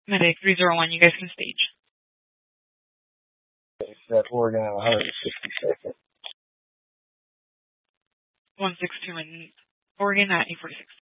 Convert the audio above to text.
Medic 301, you guys can stage. That Oregon at 162nd. 162 in Oregon at 846.